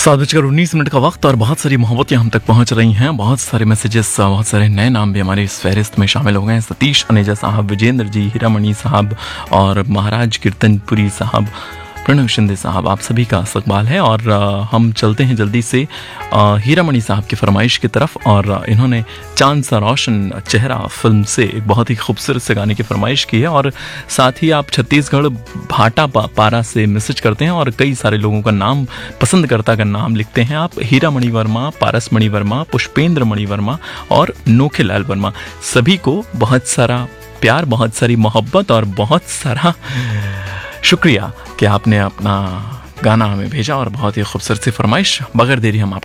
7:19 का वक्त और बहुत सारी मोहब्बतें हम तक पहुंच रही हैं। बहुत सारे मैसेजेस, बहुत सारे नए नाम भी हमारे इस फहरिस्त में शामिल हो गए हैं। सतीश अनेजा साहब, विजेंद्र जी, हीरामणि साहब और महाराज कीर्तनपुरी साहब, प्रणव शिंदे साहब, आप सभी का इस्तकबाल है। और हम चलते हैं जल्दी से हीरामणि साहब की फरमाइश की तरफ। और इन्होंने चांद सा रोशन चेहरा फिल्म से एक बहुत ही खूबसूरत से गाने की फरमाइश की है। और साथ ही आप छत्तीसगढ़ भाटा पारा से मैसेज करते हैं और कई सारे लोगों का नाम, पसंदकर्ता का नाम लिखते हैं आप। हीरामणि वर्मा, पारस मणि वर्मा, पुष्पेंद्र मणि वर्मा और नोखेलाल वर्मा, सभी को बहुत सारा प्यार, बहुत सारी मोहब्बत और बहुत सारा शुक्रिया कि आपने अपना गाना हमें भेजा और बहुत ही खूबसूरत सी फरमाइश। बगैर देरी हम आपको